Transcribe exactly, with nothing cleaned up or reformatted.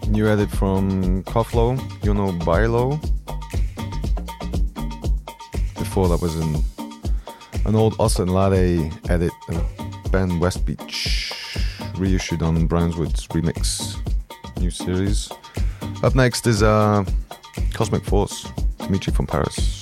New edit from Koflo, you know Bailo. Before that was an, an old Us and Lade edit of Ben West Beach, reissued on Brownswood's Remix new series. Up next is uh, Cosmic Force, Dimitri from Paris.